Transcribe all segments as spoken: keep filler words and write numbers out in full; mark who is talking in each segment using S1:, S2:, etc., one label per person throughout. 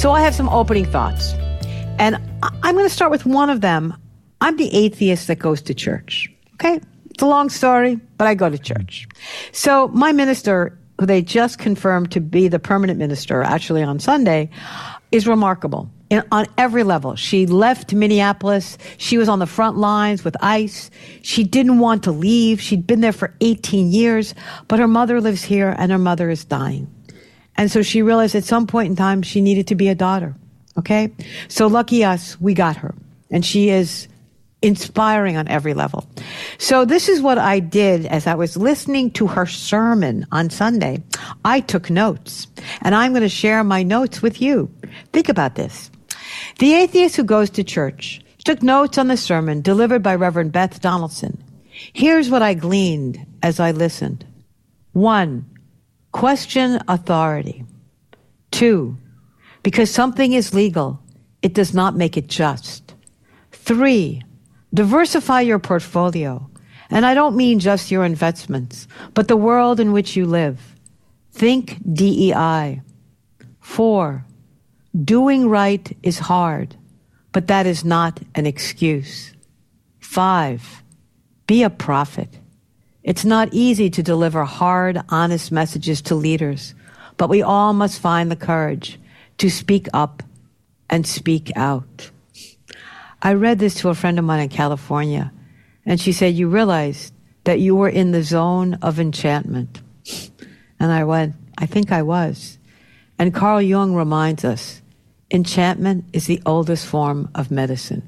S1: So I have some opening thoughts. And I'm going to start with one of them. I'm the atheist that goes to church. Okay? It's a long story, but I go to church. So my minister, who they just confirmed to be the permanent minister, actually on Sunday, is remarkable in, on every level. She left Minneapolis. She was on the front lines with ICE. She didn't want to leave. She'd been there for eighteen years, but her mother lives here and her mother is dying. And so she realized at some point in time she needed to be a daughter. Okay? So lucky us, we got her. And she is inspiring on every level. So this is what I did as I was listening to her sermon on Sunday. I took notes, and I'm going to share my notes with you. Think about this. The atheist who goes to church took notes on the sermon delivered by Reverend Beth Donaldson. Here's what I gleaned as I listened. One, question authority. Two, because something is legal, it does not make it just. Three, diversify your portfolio. And I don't mean just your investments, but the world in which you live. Think D E I. Four, doing right is hard, but that is not an excuse. Five, be a prophet. It's not easy to deliver hard, honest messages to leaders, but we all must find the courage to speak up and speak out. I read this to a friend of mine in California, and she said, you realized that you were in the zone of enchantment. And I went, I think I was. And Carl Jung reminds us, enchantment is the oldest form of medicine.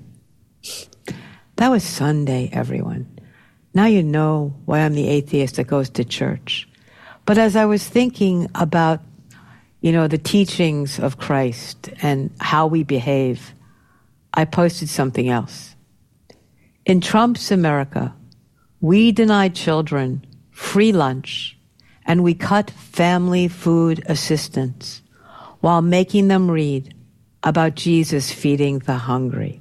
S1: That was Sunday, everyone. Now you know why I'm the atheist that goes to church. But as I was thinking about, you know, the teachings of Christ and how we behave, I posted something else. In Trump's America, we deny children free lunch and we cut family food assistance while making them read about Jesus feeding the hungry.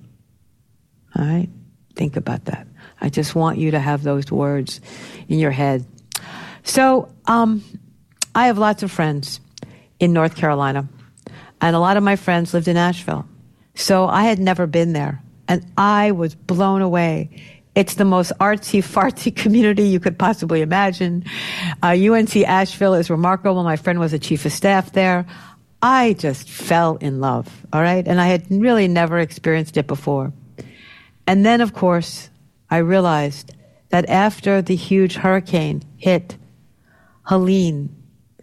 S1: All right? Think about that. I just want you to have those words in your head. So, um, I have lots of friends in North Carolina, and a lot of my friends lived in Asheville. So I had never been there, and I was blown away. It's the most artsy-fartsy community you could possibly imagine. Uh, U N C Asheville is remarkable. My friend was a chief of staff there. I just fell in love, all right? And I had really never experienced it before. And then, of course, I realized that after the huge hurricane hit Helene,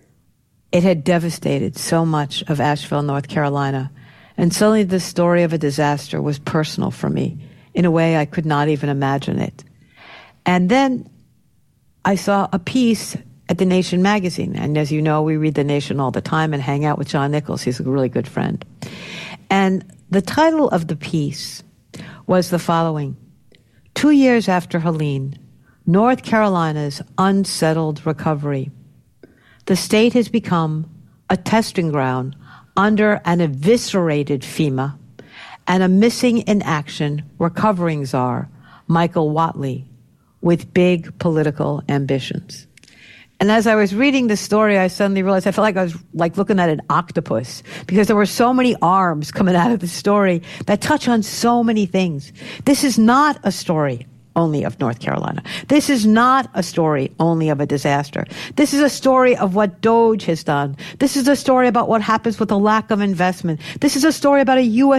S1: it had devastated so much of Asheville, North Carolina. And suddenly the story of a disaster was personal for me in a way I could not even imagine it. And then I saw a piece at The Nation magazine. And as you know, we read The Nation all the time and hang out with John Nichols. He's a really good friend. And the title of the piece was the following: Two years after Helene, North Carolina's unsettled recovery. The state has become a testing ground under an eviscerated FEMA and a missing in action recovering czar, Michael Whatley, with big political ambitions. And as I was reading the story, I suddenly realized I felt like I was like looking at an octopus, because there were so many arms coming out of the story that touch on so many things. This is not a story only of North Carolina. This is not a story only of a disaster. This is a story of what DOGE has done. This is a story about what happens with a lack of investment. This is a story about a U S